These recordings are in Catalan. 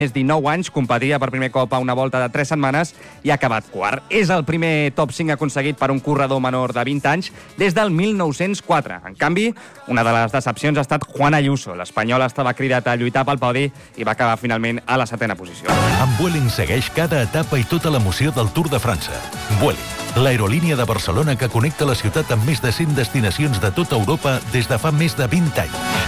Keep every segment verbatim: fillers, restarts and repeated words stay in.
dinou anys, competia per primer cop a una volta de tres setmanes i ha acabat quart. És el primer top cinc aconseguit per un corredor menor de vint anys des del mil nou-cents quatre. En canvi, una de les decepcions ha estat Juan Ayuso. L'espanyol estava cridat a lluitar pel podi i va acabar finalment a la setena posició. Amb Vueling segueix cada etapa i tota l'emoció del Tour de França. Vueling, l'aerolínia de Barcelona que connecta la ciutat amb més de cent destinacions de tota Europa des de fa més de vint anys.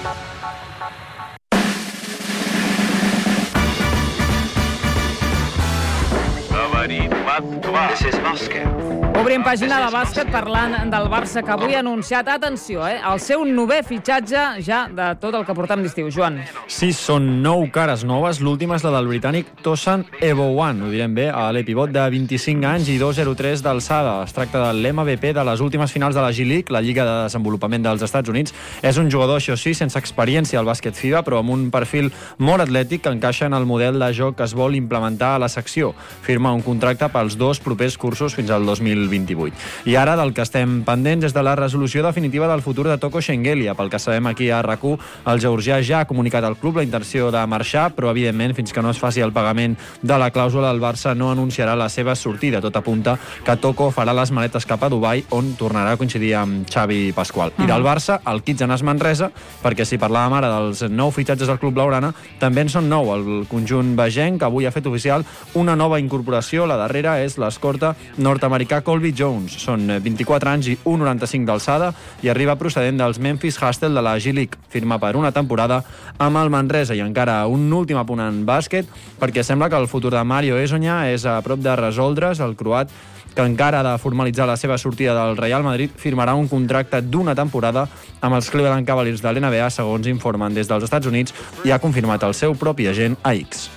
Obrim pàgina de bàsquet parlant del Barça, que avui ha anunciat, atenció, eh, el seu novè fitxatge ja de tot el que portem d'estiu. Joan. Sí, són nou cares noves. L'última és la del britànic Tosan Ebowan, ho direm bé, a l'epivot de vint-i-cinc anys i dos coma zero tres d'alçada. Es tracta de l'M V P de les últimes finals de la G-League, la Lliga de Desenvolupament dels Estats Units. És un jugador, això sí, sense experiència al bàsquet FIBA, però amb un perfil molt atlètic que encaixa en el model de joc que es vol implementar a la secció. Firma un contracte pels dos propers cursos fins al dos mil vint-i-vuit. I ara del que estem pendents és de la resolució definitiva del futur de Toko Shengelia. Pel que sabem aquí a RAC u, el georgià ja ha comunicat al club la intenció de marxar, però evidentment fins que no es faci el pagament de la clàusula, el Barça no anunciarà la seva sortida. Tot apunta que Toko farà les maletes cap a Dubai, on tornarà a coincidir amb Xavi Pasqual. I del Barça, el Kitsanas Manresa, perquè si parlàvem ara dels nou fitxatges del club blaugrana, també en són nou. El conjunt vegenc avui ha fet oficial una nova incorporació. La darrera és l'escorta nord-americà Colby Jones. Són vint-i-quatre anys i un coma noranta-cinc d'alçada i arriba procedent dels Memphis Hustle de la G-League. Firma per una temporada amb el Manresa. I encara un últim apunt en bàsquet, perquè sembla que el futur de Mario Hezonja és a prop de resoldre's. El croat, que encara ha de formalitzar la seva sortida del Real Madrid, firmarà un contracte d'una temporada amb els Cleveland Cavaliers de l'N B A, segons informen des dels Estats Units, i ha confirmat el seu propi agent a X.